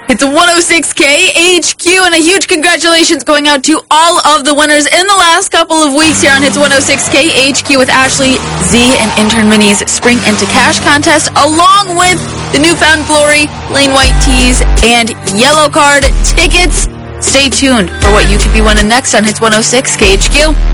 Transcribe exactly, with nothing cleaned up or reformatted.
It's one oh six K H Q, and a huge congratulations going out to all of the winners in the last couple of weeks here on Hits one oh six K H Q with Ashley Z and Intern Minnie's Spring Into Cash contest, along with the Newfound Glory, Lane White Tees, and Yellow Card tickets. Stay tuned for what you could be winning next on Hits one oh six K H Q.